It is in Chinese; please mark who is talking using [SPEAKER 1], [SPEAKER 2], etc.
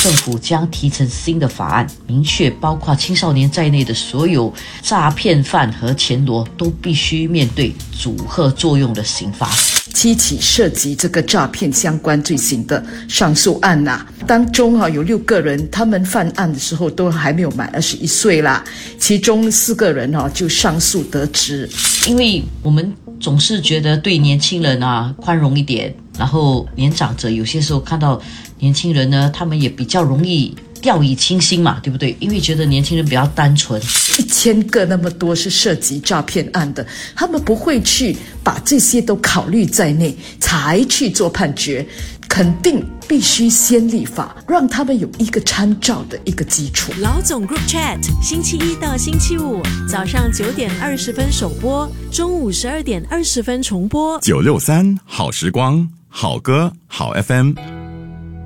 [SPEAKER 1] 政府将提成新的法案，明确包括青少年在内的所有诈骗犯和钱罗都必须面对阻吓作用的刑罚。
[SPEAKER 2] 7起涉及这个诈骗相关罪行的上诉案当中有6个人，他们犯案的时候都还没有满21岁啦，其中4个人就上诉得直。
[SPEAKER 1] 因为我们总是觉得对年轻人宽容一点，然后年长者有些时候看到年轻人呢，他们也比较容易掉以轻心嘛，对不对？因为觉得年轻人比较单纯。
[SPEAKER 2] 1000个那么多是涉及诈骗案的，他们不会去把这些都考虑在内才去做判决，肯定必须先立法，让他们有一个参照的一个基础。
[SPEAKER 3] 老总 Group Chat 星期一到星期五早上9点20分首播，中午12点20分重播。
[SPEAKER 4] 963好时光，好歌好 FM。